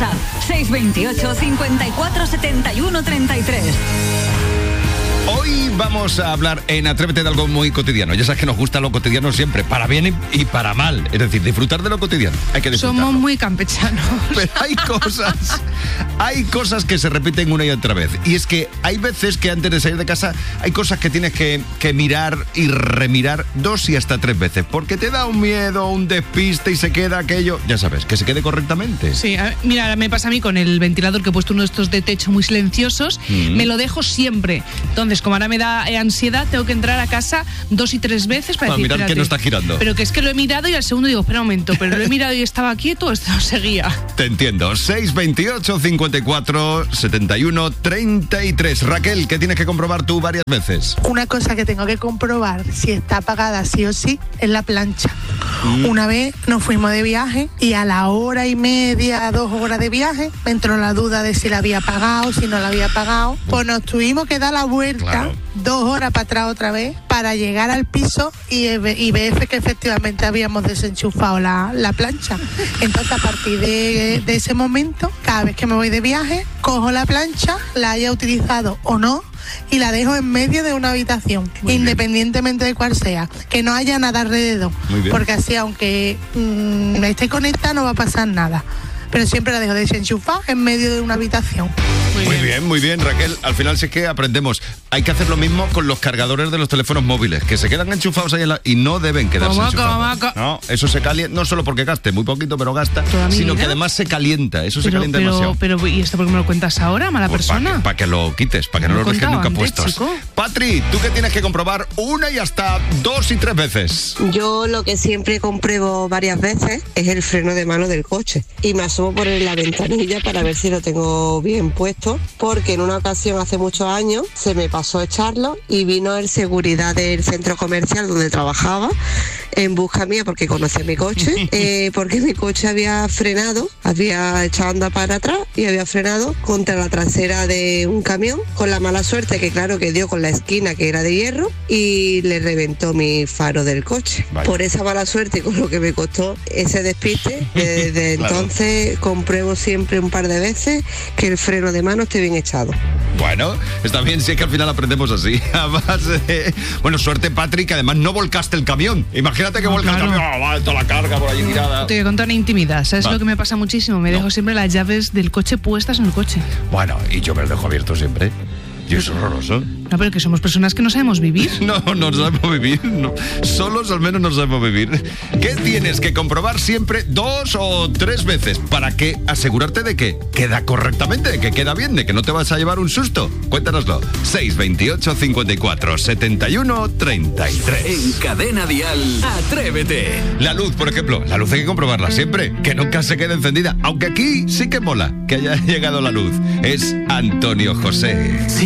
WhatsApp 628 54 71 33. Hoy vamos a hablar en Atrévete de algo muy cotidiano. Ya sabes que nos gusta lo cotidiano siempre, para bien y para mal. Es decir, disfrutar de lo cotidiano. Hay que disfrutarlo. Somos muy campechanos. Pero hay cosas que se repiten una y otra vez. Y es que hay veces que antes de salir de casa hay cosas que tienes que mirar y remirar 2 y hasta 3 veces. Porque te da un miedo, un despiste y se queda aquello, ya sabes, que se quede correctamente. Sí, mira, me pasa a mí con el ventilador que he puesto uno de estos de techo muy silenciosos. Me lo dejo siempre. Entonces, como ahora me da ansiedad, tengo que entrar a casa 2 y 3 veces para decir, mirar espérate, que no está girando. Pero que es que lo he mirado y al segundo digo, espera un momento, pero lo he mirado y estaba quieto, esto no seguía. Te entiendo. 628 54 71 33. Raquel, ¿qué tienes que comprobar tú varias veces? Una cosa que tengo que comprobar si está apagada sí o sí es la plancha. Una vez nos fuimos de viaje y a la 1:30, 2 horas de viaje me entró la duda de si la había apagado, si no la había apagado. Pues nos tuvimos que dar la vuelta, claro, 2 horas para atrás otra vez para llegar al piso y ver que efectivamente habíamos desenchufado la plancha. Entonces, a partir de ese momento, cada vez que me voy de viaje, cojo la plancha, la haya utilizado o no, y la dejo en medio de una habitación, independientemente de cuál sea, que no haya nada alrededor, porque así, aunque esté conectada, no va a pasar nada. Pero siempre la dejo desenchufada en medio de una habitación. Muy bien, Raquel. Al final sí que aprendemos. Hay que hacer lo mismo con los cargadores de los teléfonos móviles, que se quedan enchufados ahí y no deben quedarse enchufados. No, eso se calienta, no solo porque gaste muy poquito, pero gasta, sino que además se calienta. Eso se calienta demasiado. Pero, ¿y esto por qué me lo cuentas ahora, mala persona? Para que lo quites, para que no lo dejes nunca puestos. Patri, ¿tú qué tienes que comprobar 1 y hasta 2 y 3 veces? Yo lo que siempre compruebo varias veces es el freno de mano del coche. Y me asomo por la ventanilla para ver si lo tengo bien puesto, porque en una ocasión hace muchos años se me pasó a echarlo y vino el seguridad del centro comercial donde trabajaba en busca mía porque conocía mi coche, porque mi coche había frenado, había echado anda para atrás y había frenado contra la trasera de un camión, con la mala suerte que claro que dio con la esquina que era de hierro y le reventó mi faro del coche. Vale. Por esa mala suerte y con lo que me costó ese despiste, desde claro, entonces compruebo siempre un par de veces que el freno de mano esté bien echado. Bueno, está bien, sí, es que al final aprendemos así. Además, bueno, suerte, Patrick, que además no volcaste el camión. Imagínate que volca el camión, va toda la carga por allí tirada. Te voy a contar una intimidad. ¿Sabes lo que me pasa muchísimo? Me dejo siempre las llaves del coche puestas en el coche. Bueno, y yo me lo dejo abierto siempre. Y es horroroso. No, pero que somos personas que no sabemos vivir. No sabemos vivir. No. Solos al menos no sabemos vivir. ¿Qué tienes que comprobar siempre 2 o 3 veces para que asegurarte de que queda correctamente, de que queda bien, de que no te vas a llevar un susto? Cuéntanoslo. 628 54 71 33. En Cadena Dial, Atrévete. La luz, por ejemplo. La luz hay que comprobarla siempre, que nunca se quede encendida. Aunque aquí sí que mola que haya llegado la luz. Es Antonio José.